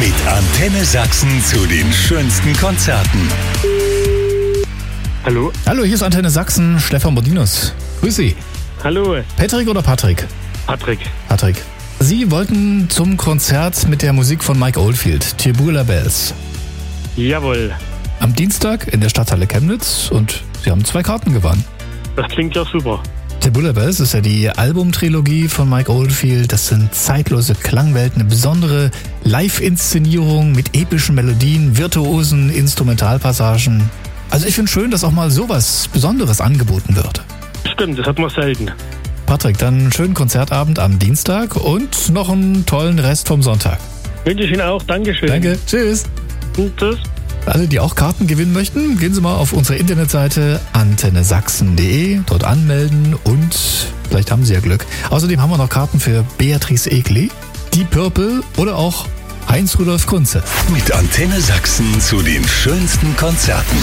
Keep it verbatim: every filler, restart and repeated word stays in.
Mit Antenne Sachsen zu den schönsten Konzerten. Hallo? Hallo, hier ist Antenne Sachsen, Stefan Bodinus. Grüß Sie. Hallo, Patrick oder Patrick? Patrick. Patrick. Sie wollten zum Konzert mit der Musik von Mike Oldfield, Tubular Bells. Jawohl, Am Dienstag in der Stadthalle Chemnitz und Sie haben zwei Karten gewonnen. das klingt ja super. Tubular Bells ist ja die Albumtrilogie von Mike Oldfield. Das sind zeitlose Klangwelten, eine besondere Live-Inszenierung mit epischen Melodien, virtuosen Instrumentalpassagen. Also ich finde schön, dass auch mal sowas Besonderes angeboten wird. Stimmt, das hat man selten. Patrick, dann einen schönen Konzertabend am Dienstag und noch einen tollen Rest vom Sonntag. Wünsche ich Ihnen auch. Dankeschön. Danke, tschüss. Und tschüss. Alle, die auch Karten gewinnen möchten, gehen Sie mal auf unsere Internetseite antenne sachsen punkt de, dort anmelden und vielleicht haben Sie ja Glück. Außerdem haben wir noch Karten für Beatrice Egli, Deep Purple oder auch Heinz-Rudolf Kunze. Mit Antenne Sachsen zu den schönsten Konzerten.